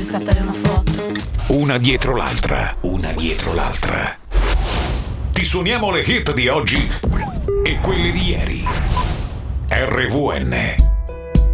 scattare una foto. Una dietro l'altra, una dietro l'altra. Ti suoniamo le hit di oggi e quelle di ieri. RVN